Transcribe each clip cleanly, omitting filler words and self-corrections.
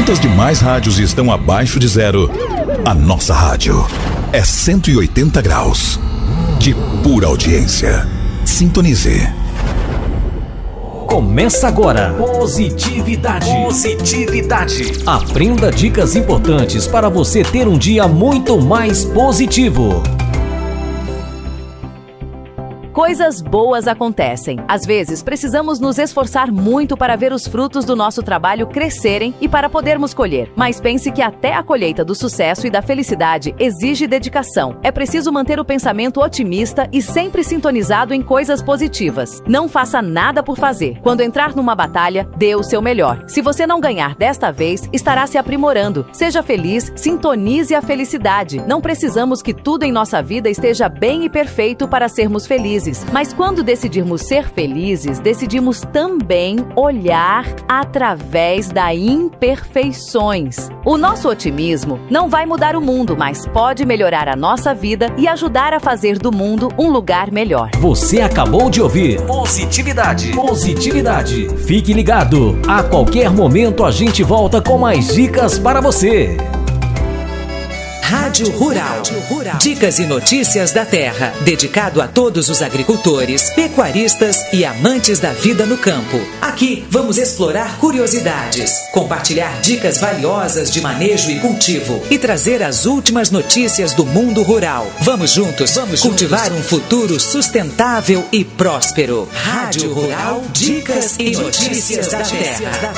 Enquanto as demais rádios estão abaixo de zero, a nossa rádio é 180 graus de pura audiência. Sintonize. Começa agora. Positividade. Aprenda dicas importantes para você ter um dia muito mais positivo. Coisas boas acontecem. Às vezes, precisamos nos esforçar muito para ver os frutos do nosso trabalho crescerem e para podermos colher. Mas pense que até a colheita do sucesso e da felicidade exige dedicação. É preciso manter o pensamento otimista e sempre sintonizado em coisas positivas. Não faça nada por fazer. Quando entrar numa batalha, dê o seu melhor. Se você não ganhar desta vez, estará se aprimorando. Seja feliz, sintonize a felicidade. Não precisamos que tudo em nossa vida esteja bem e perfeito para sermos felizes. Mas quando decidirmos ser felizes, decidimos também olhar através das imperfeições. O nosso otimismo não vai mudar o mundo, mas pode melhorar a nossa vida e ajudar a fazer do mundo um lugar melhor. Você acabou de ouvir Positividade. Fique ligado. A qualquer momento a gente volta com mais dicas para você. Rádio Rural. Dicas e notícias da terra. Dedicado a todos os agricultores, pecuaristas e amantes da vida no campo. Aqui vamos explorar curiosidades, compartilhar dicas valiosas de manejo e cultivo e trazer as últimas notícias do mundo rural. Vamos juntos cultivar um futuro sustentável e próspero. Rádio Rural. Dicas e notícias da terra.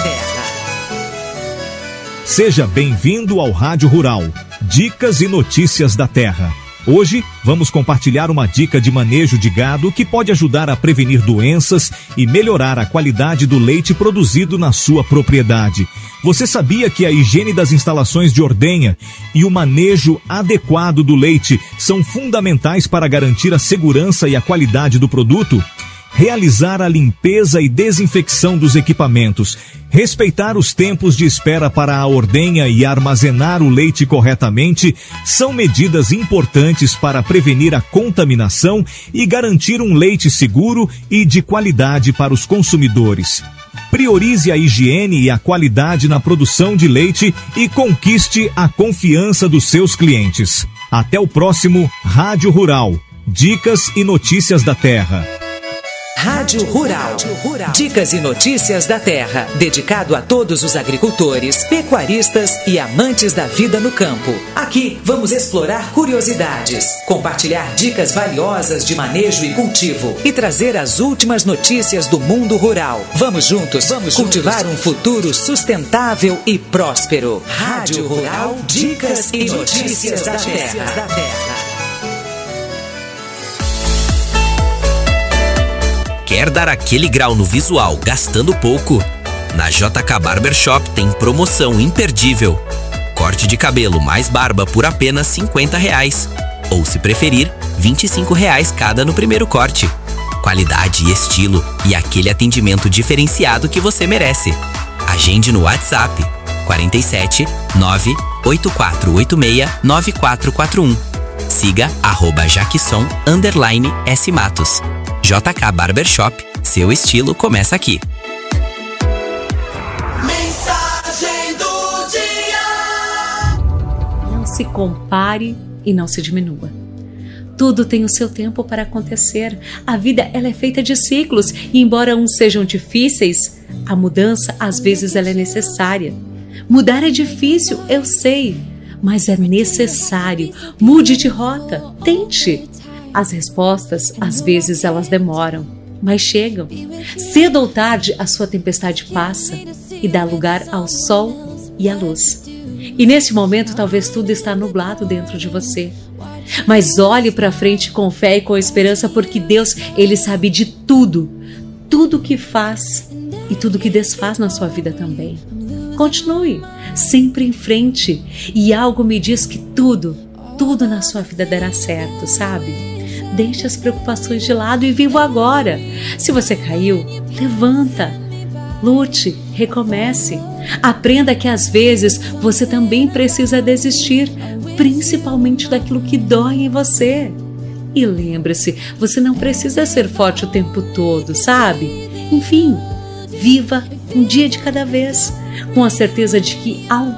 Seja bem-vindo ao Rádio Rural. Dicas e notícias da terra. Hoje vamos compartilhar uma dica de manejo de gado que pode ajudar a prevenir doenças e melhorar a qualidade do leite produzido na sua propriedade. Você sabia que a higiene das instalações de ordenha e o manejo adequado do leite são fundamentais para garantir a segurança e a qualidade do produto? Realizar a limpeza e desinfecção dos equipamentos, respeitar os tempos de espera para a ordenha e armazenar o leite corretamente são medidas importantes para prevenir a contaminação e garantir um leite seguro e de qualidade para os consumidores. Priorize a higiene e a qualidade na produção de leite e conquiste a confiança dos seus clientes. Até o próximo Rádio Rural. Dicas e notícias da terra. Rádio Rural. Dicas e notícias da terra. Dedicado a todos os agricultores, pecuaristas e amantes da vida no campo. Aqui vamos explorar curiosidades, compartilhar dicas valiosas de manejo e cultivo e trazer as últimas notícias do mundo rural. Vamos juntos cultivar um futuro sustentável e próspero. Rádio Rural. Dicas e notícias da terra. Quer dar aquele grau no visual gastando pouco? Na JK Barbershop tem promoção imperdível. Corte de cabelo mais barba por apenas R$50. Ou, se preferir, R$25 cada no primeiro corte. Qualidade e estilo e aquele atendimento diferenciado que você merece. Agende no WhatsApp 47 98486 9441. Siga @jaquisson_S_Matos. JK Barbershop, seu estilo começa aqui. Mensagem do dia. Não se compare e não se diminua. Tudo tem o seu tempo para acontecer. A vida ela é feita de ciclos e embora uns sejam difíceis, a mudança às vezes ela é necessária. Mudar é difícil, eu sei, mas é necessário. Mude de rota, tente. As respostas, às vezes, elas demoram, mas chegam. Cedo ou tarde, a sua tempestade passa e dá lugar ao sol e à luz. E nesse momento, talvez tudo está nublado dentro de você. Mas olhe para frente com fé e com esperança, porque Deus, Ele sabe de tudo. Tudo que faz e tudo que desfaz na sua vida também. Continue, sempre em frente. E algo me diz que tudo na sua vida dará certo, sabe? Deixe as preocupações de lado e viva agora. Se você caiu, levanta, lute, recomece. Aprenda que às vezes você também precisa desistir, principalmente daquilo que dói em você. E lembre-se, você não precisa ser forte o tempo todo, sabe? Enfim, viva um dia de cada vez, com a certeza de que algo